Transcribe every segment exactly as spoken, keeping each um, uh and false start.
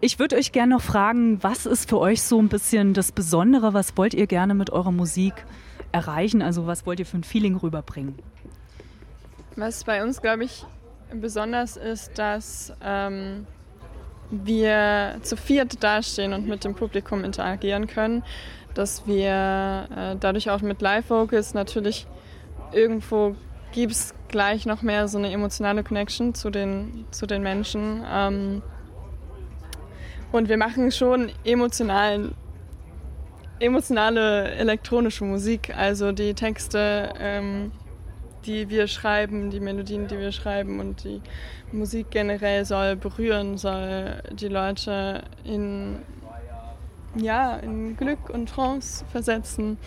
Ich würde euch gerne noch fragen, was ist für euch so ein bisschen das Besondere? Was wollt ihr gerne mit eurer Musik erreichen? Also was wollt ihr für ein Feeling rüberbringen? Was bei uns, glaube ich, besonders ist, dass ähm, wir zu viert dastehen und mit dem Publikum interagieren können, dass wir äh, dadurch auch mit Live-Vocals natürlich irgendwo gibt es gleich noch mehr so eine emotionale Connection zu den, zu den Menschen. Ähm, und wir machen schon emotionalen, emotionale elektronische Musik, also die Texte, ähm, die wir schreiben, die Melodien, die wir schreiben und die Musik generell soll berühren, soll die Leute in, ja, in Glück und Trance versetzen.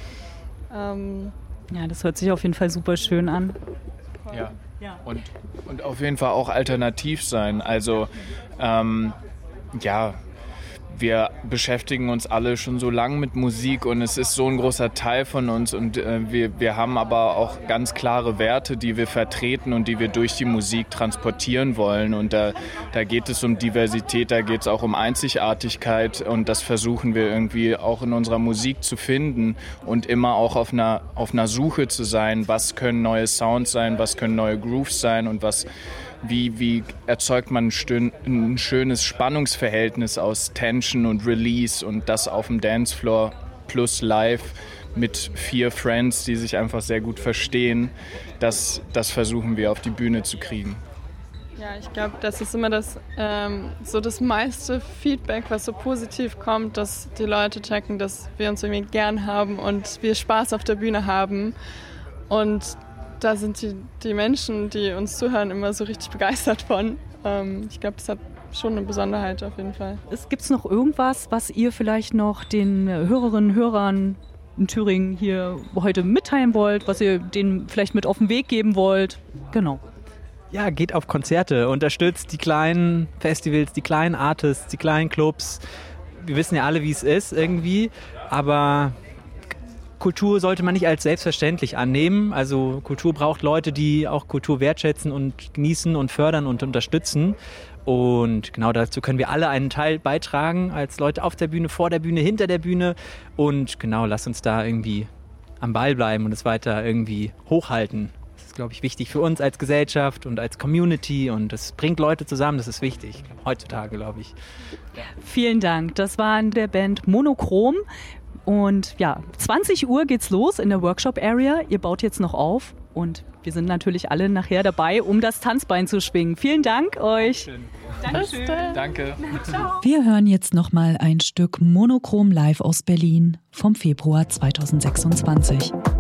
Ähm, ja, das hört sich auf jeden Fall super schön an. Ja, und, und auf jeden Fall auch alternativ sein. Also, ähm, ja, wir beschäftigen uns alle schon so lange mit Musik und es ist so ein großer Teil von uns und äh, wir, wir haben aber auch ganz klare Werte, die wir vertreten und die wir durch die Musik transportieren wollen und da, da geht es um Diversität, da geht es auch um Einzigartigkeit und das versuchen wir irgendwie auch in unserer Musik zu finden und immer auch auf einer, auf einer Suche zu sein, was können neue Sounds sein, was können neue Grooves sein und was Wie, wie erzeugt man ein, stön, ein schönes Spannungsverhältnis aus Tension und Release und das auf dem Dancefloor plus live mit vier Friends, die sich einfach sehr gut verstehen. Das, das versuchen wir auf die Bühne zu kriegen. Ja, ich glaube, das ist immer das, ähm, so das meiste Feedback, was so positiv kommt, dass die Leute checken, dass wir uns irgendwie gern haben und wir Spaß auf der Bühne haben. Und da sind die, die Menschen, die uns zuhören, immer so richtig begeistert von. Ähm, ich glaube, das hat schon eine Besonderheit auf jeden Fall. Gibt es noch irgendwas, was ihr vielleicht noch den Hörerinnen und Hörern in Thüringen hier heute mitteilen wollt, was ihr denen vielleicht mit auf den Weg geben wollt? Genau. Ja, geht auf Konzerte, unterstützt die kleinen Festivals, die kleinen Artists, die kleinen Clubs. Wir wissen ja alle, wie es ist irgendwie, aber Kultur sollte man nicht als selbstverständlich annehmen. Also Kultur braucht Leute, die auch Kultur wertschätzen und genießen und fördern und unterstützen. Und genau dazu können wir alle einen Teil beitragen, als Leute auf der Bühne, vor der Bühne, hinter der Bühne. Und genau, lass uns da irgendwie am Ball bleiben und es weiter irgendwie hochhalten. Das ist, glaube ich, wichtig für uns als Gesellschaft und als Community. Und das bringt Leute zusammen, das ist wichtig, heutzutage, glaube ich. Ja. Vielen Dank. Das war in der Band Monochrom. Und ja, zwanzig Uhr geht's los in der Workshop-Area. Ihr baut jetzt noch auf und wir sind natürlich alle nachher dabei, um das Tanzbein zu schwingen. Vielen Dank euch. Dankeschön. Danke. Ciao. Wir hören jetzt nochmal ein Stück Monochrom live aus Berlin vom Februar zweitausendsechsundzwanzig.